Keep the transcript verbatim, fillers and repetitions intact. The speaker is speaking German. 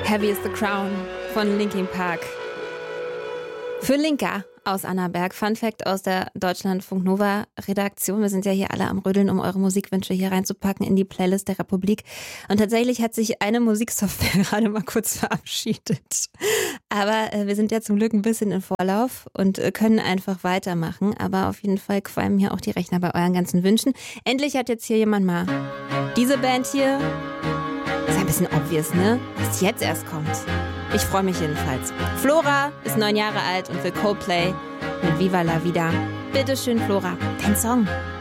Heavy is the Crown von Linkin Park. Für Linka aus Annaberg. Fun Fact aus der Deutschlandfunk Nova Redaktion. Wir sind ja hier alle am Rödeln, um eure Musikwünsche hier reinzupacken in die Playlist der Republik. Und tatsächlich hat sich eine Musiksoftware gerade mal kurz verabschiedet. Aber äh, wir sind ja zum Glück ein bisschen in Vorlauf und äh, können einfach weitermachen. Aber auf jeden Fall qualmen hier auch die Rechner bei euren ganzen Wünschen. Endlich hat jetzt hier jemand mal diese Band hier. Ist ein bisschen obvious, ne? Dass die jetzt erst kommt. Ich freue mich jedenfalls. Flora ist neun Jahre alt und will Coldplay mit Viva la Vida. Bitteschön, Flora, dein Song.